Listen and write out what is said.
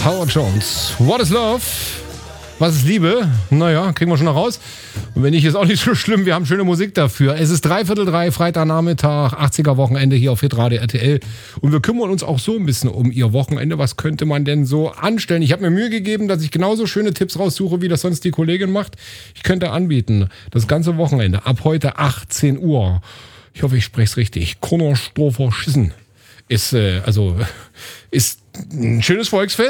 Howard Jones. What is Love? Was ist Liebe? Naja, kriegen wir schon noch raus. Und wenn nicht, ist auch nicht so schlimm. Wir haben schöne Musik dafür. Es ist 2:45, Freitagnachmittag, 80er Wochenende hier auf Hitradio RTL. Und wir kümmern uns auch so ein bisschen um Ihr Wochenende. Was könnte man denn so anstellen? Ich habe mir Mühe gegeben, dass ich genauso schöne Tipps raussuche, wie das sonst die Kollegin macht. Ich könnte anbieten, das ganze Wochenende, ab heute 18 Uhr. Ich hoffe, ich spreche es richtig. Konnersdorfer Schissen ist ein schönes Volksfest.